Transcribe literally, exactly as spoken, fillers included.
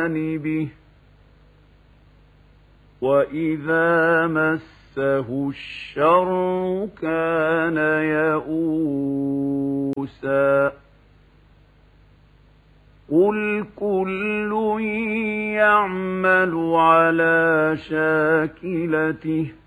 جانبه وإذا مسه الشر كان يئوسا قل كل يعمل على شاكلته